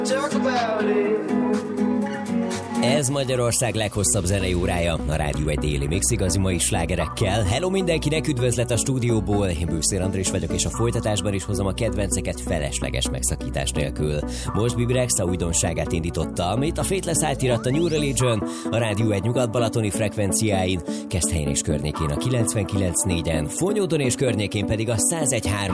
Ez Magyarország leghosszabb zenei órája, a Rádió egy déli mix igazi mai slágerekkel. Hello mindenkinek, üdvözlet a stúdióból, én Bőszér Andrés vagyok, és a folytatásban is hozom a kedvenceket felesleges megszakítás nélkül. Most Bibi Rexha újdonságát indította, amit a Faithless átiratt a New Religion, a Rádió egy nyugat-balatoni frekvenciáin, Keszthelyen és környékén a 99.4-en, Fonyódon és környékén pedig a 101.3